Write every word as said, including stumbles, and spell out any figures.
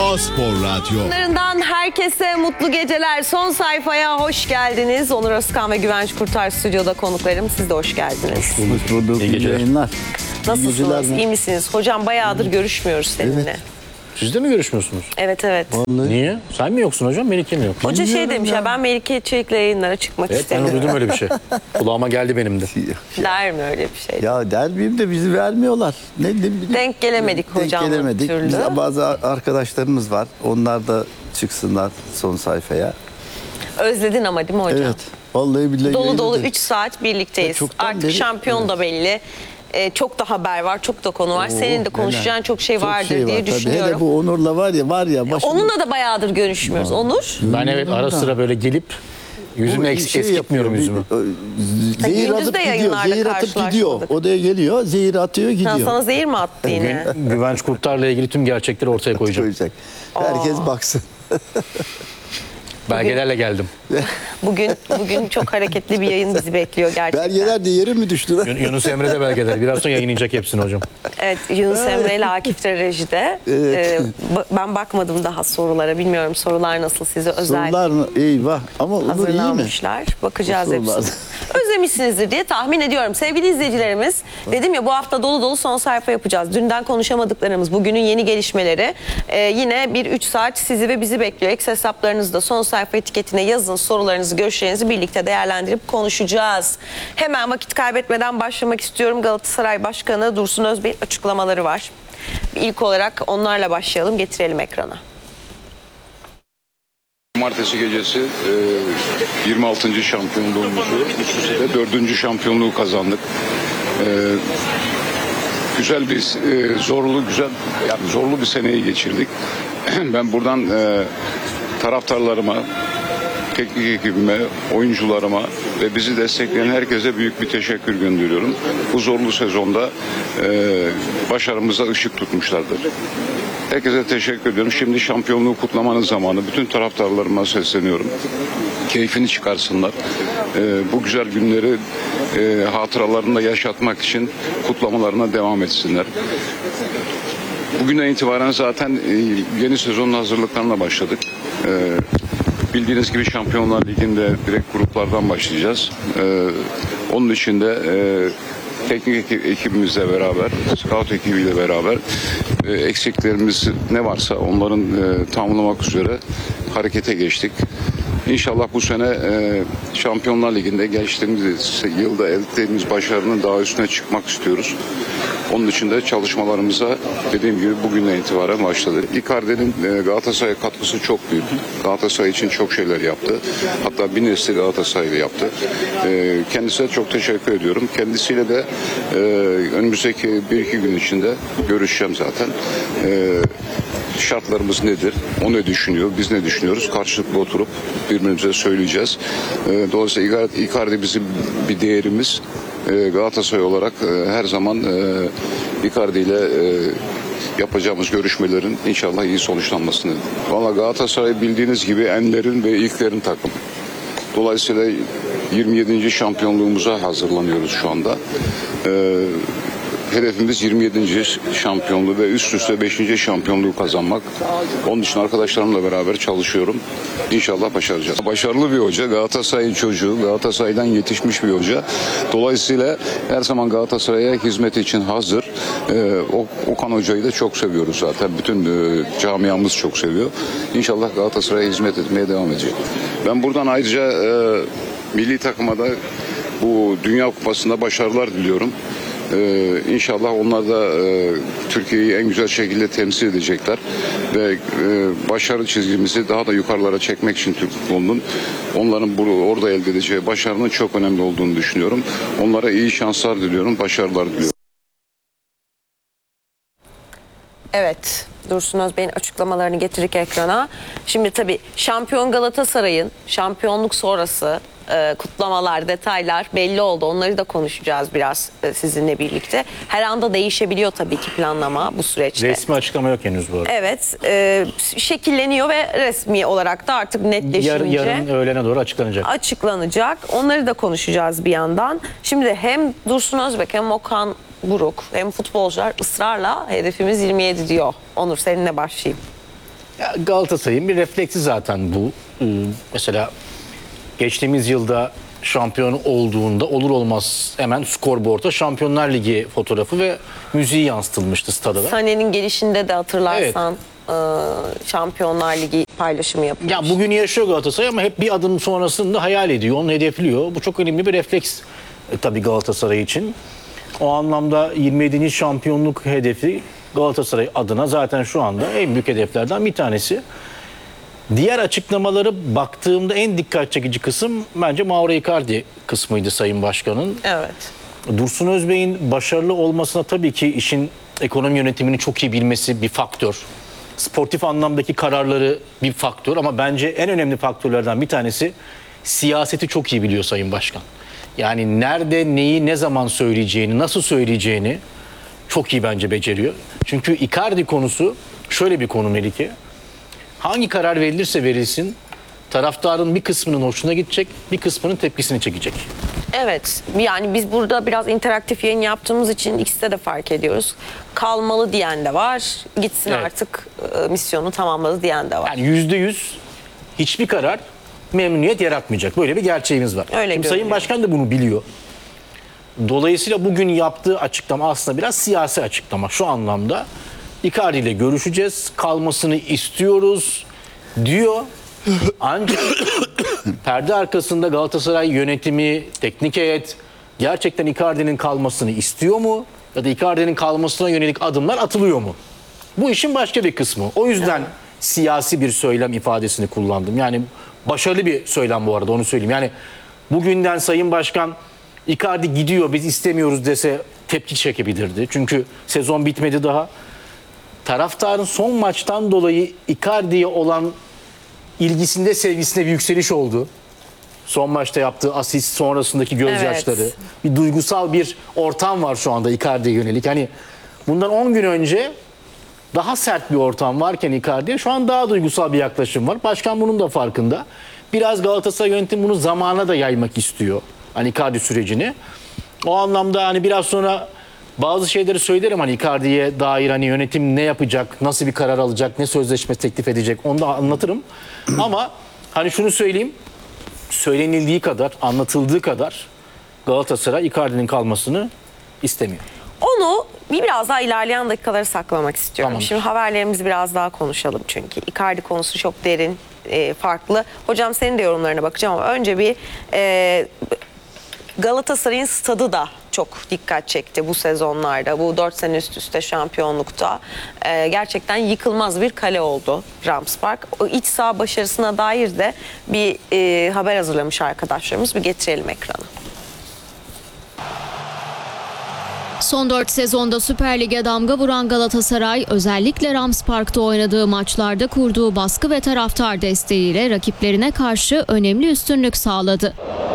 Doğa Spor Radyo. Bunlarından herkese mutlu geceler. Son sayfaya hoş geldiniz. Onur Özkan ve Güvenç Kurtar stüdyoda konuklarım. Siz de hoş geldiniz. Hoş bulduk. İyi geceler. Yayınlar. Nasılsınız? İyi misiniz? Hocam bayağıdır görüşmüyoruz seninle. Evet. Siz de mi görüşmüyorsunuz? Evet evet. Vallahi. Niye? Sen mi yoksun hocam? Melike mi yok? Hoca şey Bilmiyorum demiş ya. ya, ben Melike Çelik'le yayınlara çıkmak Evet, ben istemiyorum. duydum öyle bir şey. Kulağıma geldi benim de. Der mi öyle bir şey? Ya derbiyim de bizi vermiyorlar. Ne, ne bileyim. Denk gelemedik Denk hocam gelemedik. türlü. Biz, bazı arkadaşlarımız var. Onlar da çıksınlar son sayfaya. Özledin ama değil mi hocam? Evet. Vallahi billahi. Dolu dolu yayınladık. üç saat birlikteyiz. Ya çoktan Artık beri- şampiyon da belli. Ee, çok da haber var, çok da konu var. Oo, Senin de konuşacağın neler. çok şey vardır şey diye var tabii. düşünüyorum. Hele bu Onur'la var ya var ya. Başım... Onunla da bayağıdır görüşmüyoruz. Onur? Ben evet ara sıra böyle gelip yüzümü O eks şey eskitmiyorum yapıyor, yüzümü. bir- Zehir gündüz atıp de gidiyor. yayınlarda Zehir atıp gidiyor. karşılaşmadık. Odaya geliyor. Zehir atıyor gidiyor. Sen sana zehir mi attı yine? Bugün Güvenç Kurtar'la ilgili tüm gerçekleri ortaya koyacağım. Koyacak. Herkes baksın. Belgelerle geldim. Bugün bugün çok hareketli bir yayın bizi bekliyor gerçekten. Belgeler de yere mi düştü lan? Yun- Yunus Emre'de belgeler. Biraz sonra yayınlayacak hepsini hocam. Evet, Yunus Emre ile Akif de rejide. Evet. Ee, ba- ben bakmadım daha sorulara. Bilmiyorum sorular nasıl size özel Sorular mı? Eyvah. Ama Onur iyi mi? hazırlanmışlar. Bakacağız Bu sorular. hepsine. Özlemişsinizdir diye tahmin ediyorum. Sevgili izleyicilerimiz, dedim ya bu hafta dolu dolu son sayfa yapacağız. Dünden konuşamadıklarımız, bugünün yeni gelişmeleri. Ee, yine bir üç saat sizi ve bizi bekliyor. X hesaplarınızda son sayfa etiketine yazın sorularınızı, görüşlerinizi birlikte değerlendirip konuşacağız. Hemen vakit kaybetmeden başlamak istiyorum. Galatasaray Başkanı Dursun Özbey'in açıklamaları var. İlk olarak onlarla başlayalım, getirelim ekrana. Cumartesi gecesi e, yirmi altıncı şampiyonluğumuzu, üst üste de dördüncü şampiyonluğu kazandık. E, güzel bir, e, zorlu güzel, yani zorlu bir seneyi geçirdik. Ben buradan e, taraftarlarıma, teknik ekibime, oyuncularıma ve bizi destekleyen herkese büyük bir teşekkür gönderiyorum. Bu zorlu sezonda e, başarımıza ışık tutmuşlardır. Herkese teşekkür ediyorum. Şimdi şampiyonluğu kutlamanın zamanı. Bütün taraftarlarıma sesleniyorum. Keyfini çıkarsınlar. Ee, bu güzel günleri e, hatıralarında yaşatmak için kutlamalarına devam etsinler. Bugünden itibaren zaten e, yeni sezonun hazırlıklarına başladık. E, bildiğiniz gibi Şampiyonlar Ligi'nde direkt gruplardan başlayacağız. E, onun için de e, teknik ekibimizle beraber, scout ekibiyle beraber e, eksiklerimiz ne varsa onların e, tamamlamak üzere harekete geçtik. İnşallah bu sene e, Şampiyonlar Ligi'nde geçtiğimiz yılda elde ettiğimiz başarının daha üstüne çıkmak istiyoruz. Onun için de çalışmalarımıza dediğim gibi bugünden itibaren başladı. Icardi'nin e, Galatasaray'a katkısı çok büyük. Galatasaray için çok şeyler yaptı. Hatta bir nesli Galatasaray'la yaptı. E, kendisine çok teşekkür ediyorum. Kendisiyle de e, önümüzdeki bir iki gün içinde görüşeceğim zaten. E, şartlarımız nedir? O ne düşünüyor? Biz ne düşünüyoruz? Karşılıklı oturup birbirimize söyleyeceğiz. E, dolayısıyla Icardi bizim bir değerimiz. Galatasaray olarak her zaman Icardi ile yapacağımız görüşmelerin inşallah iyi sonuçlanmasını. Valla Galatasaray bildiğiniz gibi enlerin ve ilklerin takımı. Dolayısıyla yirmi yedinci şampiyonluğumuza hazırlanıyoruz şu anda. Hedefimiz yirmi yedinci şampiyonluğu ve üst üste beşinci şampiyonluğu kazanmak. Onun için arkadaşlarımla beraber çalışıyorum. İnşallah başaracağız. Başarılı bir hoca, Galatasaray'ın çocuğu, Galatasaray'dan yetişmiş bir hoca. Dolayısıyla her zaman Galatasaray'a hizmet için hazır. Ee, Okan Hoca'yı da çok seviyoruz zaten. Bütün e, camiamız çok seviyor. İnşallah Galatasaray'a hizmet etmeye devam edecek. Ben buradan ayrıca e, milli takıma da bu Dünya Kupası'nda başarılar diliyorum. Ee, inşallah onlar da e, Türkiye'yi en güzel şekilde temsil edecekler ve e, başarı çizgimizi daha da yukarılara çekmek için Türk futbolunun onların bu, orada elde edeceği başarının çok önemli olduğunu düşünüyorum. Onlara iyi şanslar diliyorum, başarılar diliyorum. Evet, Dursun Özbey'in açıklamalarını getirdik ekrana. Şimdi tabii şampiyon Galatasaray'ın şampiyonluk sonrası e, kutlamalar, detaylar belli oldu. Onları da konuşacağız biraz e, sizinle birlikte. Her anda değişebiliyor tabii ki planlama bu süreçte. Resmi açıklama yok henüz bu arada. Evet, e, şekilleniyor ve resmi olarak da artık netleşince Yarın, yarın öğlene doğru açıklanacak. açıklanacak. Onları da konuşacağız bir yandan. Şimdi hem Dursun Özbek hem Okan Buruk hem futbolcular ısrarla hedefimiz yirmi yedi diyor. Onur, seninle başlayayım. Ya Galatasaray'ın bir refleksi zaten bu. Ee, mesela geçtiğimiz yılda şampiyon olduğunda olur olmaz hemen skorboard'a Şampiyonlar Ligi fotoğrafı ve müziği yansıtılmıştı stada. Sané'nin gelişinde de hatırlarsan e, Şampiyonlar Ligi paylaşımı yapılmış. Ya bugünü yaşıyor Galatasaray ama hep bir adım sonrasında hayal ediyor, onu hedefliyor. Bu çok önemli bir refleks e, tabii Galatasaray için. O anlamda yirmi yedinci şampiyonluk hedefi Galatasaray adına zaten şu anda en büyük hedeflerden bir tanesi. Diğer açıklamaları baktığımda en dikkat çekici kısım bence Mauro Icardi kısmıydı Sayın Başkan'ın. Evet. Dursun Özbey'in başarılı olmasına tabii ki işin ekonomi yönetimini çok iyi bilmesi bir faktör. Sportif anlamdaki kararları bir faktör ama bence en önemli faktörlerden bir tanesi siyaseti çok iyi biliyor Sayın Başkan. Yani nerede neyi ne zaman söyleyeceğini, nasıl söyleyeceğini çok iyi bence beceriyor. Çünkü Icardi konusu şöyle bir konu Melike. Hangi karar verilirse verilsin taraftarın bir kısmının hoşuna gidecek, bir kısmının tepkisini çekecek. Evet, yani biz burada biraz interaktif yayın yaptığımız için ikisinde de fark ediyoruz. Kalmalı diyen de var, gitsin Evet. artık e, misyonu tamamladı diyen de var. Yani yüzde yüz hiçbir karar memnuniyet yaratmayacak. Böyle bir gerçeğimiz var. Öyle Şimdi Sayın görünüyor. Başkan da bunu biliyor. Dolayısıyla bugün yaptığı açıklama aslında biraz siyasi açıklama. Şu anlamda Icardi ile görüşeceğiz, kalmasını istiyoruz diyor. Ancak perde arkasında Galatasaray yönetimi, teknik heyet gerçekten Icardi'nin kalmasını istiyor mu? Ya da Icardi'nin kalmasına yönelik adımlar atılıyor mu? Bu işin başka bir kısmı. O yüzden siyasi bir söylem ifadesini kullandım. Yani başarılı bir söylem bu arada, onu söyleyeyim. Yani bugünden Sayın Başkan Icardi gidiyor biz istemiyoruz dese tepki çekebilirdi. Çünkü sezon bitmedi daha. Taraftarın son maçtan dolayı Icardi'ye olan ilgisinde, sevgisinde bir yükseliş oldu. Son maçta yaptığı asist sonrasındaki gözyaşları. Evet. Bir duygusal bir ortam var şu anda Icardi'ye yönelik. Hani bundan on gün önce daha sert bir ortam varken Icardi'ye şu an daha duygusal bir yaklaşım var. Başkan bunun da farkında. Biraz Galatasaray yönetimi bunu zamana da yaymak istiyor. Hani Icardi sürecini. O anlamda hani biraz sonra bazı şeyleri söylerim hani Icardi'ye dair hani yönetim ne yapacak, nasıl bir karar alacak, ne sözleşme teklif edecek onu da anlatırım. Ama hani şunu söyleyeyim, söylenildiği kadar, anlatıldığı kadar Galatasaray Icardi'nin kalmasını istemiyor. Onu bir biraz daha ilerleyen dakikaları saklamak istiyorum. Tamamdır. Şimdi haberlerimizi biraz daha konuşalım çünkü Icardi konusu çok derin, e, farklı. Hocam senin de yorumlarına bakacağım ama önce bir e, Galatasaray'ın stadı da çok dikkat çekti bu sezonlarda. Bu dört sene üst üste şampiyonlukta e, gerçekten yıkılmaz bir kale oldu Rams Park. O iç saha başarısına dair de bir e, haber hazırlamış arkadaşlarımız. Bir getirelim ekrana. Son dört sezonda Süper Lig'e damga vuran Galatasaray özellikle Rams Park'ta oynadığı maçlarda kurduğu baskı ve taraftar desteğiyle rakiplerine karşı önemli üstünlük sağladı.